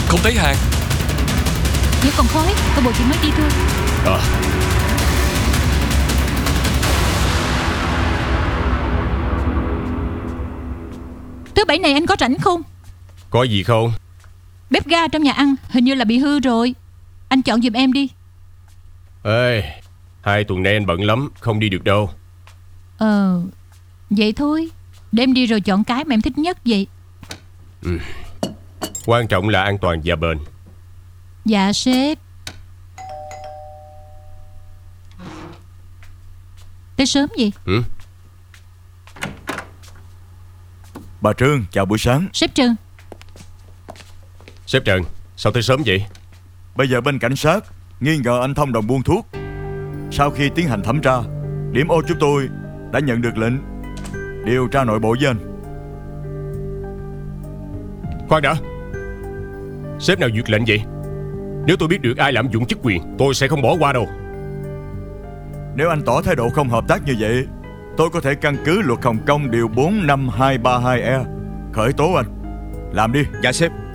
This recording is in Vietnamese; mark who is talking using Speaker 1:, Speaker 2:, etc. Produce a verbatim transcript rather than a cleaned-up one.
Speaker 1: Không thấy hàng.
Speaker 2: Nếu còn khói, coi bộ chỉ mới đi thôi.
Speaker 3: À.
Speaker 2: Thứ bảy này anh có rảnh không?
Speaker 3: Có gì không?
Speaker 2: Bếp ga trong nhà ăn hình như là bị hư rồi. Anh chọn giùm em đi.
Speaker 3: Ê, hai tuần nay anh bận lắm, không đi được đâu.
Speaker 2: Ờ, vậy thôi. Đem đi rồi chọn cái mà em thích nhất vậy.
Speaker 3: Ừ. Quan trọng là an toàn và bền.
Speaker 2: Dạ sếp. Tới sớm gì?
Speaker 3: Ừ.
Speaker 4: Bà Trương, chào buổi sáng.
Speaker 2: Sếp Trương.
Speaker 3: Sếp Trần, sao tới sớm vậy?
Speaker 4: Bây giờ bên cảnh sát nghi ngờ anh thông đồng buôn thuốc. Sau khi tiến hành thẩm tra, điểm ô chúng tôi đã nhận được lệnh điều tra nội bộ với anh.
Speaker 3: Khoan đã. Sếp nào duyệt lệnh vậy? Nếu tôi biết được ai lạm dụng chức quyền, tôi sẽ không bỏ qua đâu.
Speaker 4: Nếu anh tỏ thái độ không hợp tác như vậy, tôi có thể căn cứ luật Hồng Kông điều bốn năm hai ba hai E khởi tố anh. Làm đi.
Speaker 5: Dạ sếp.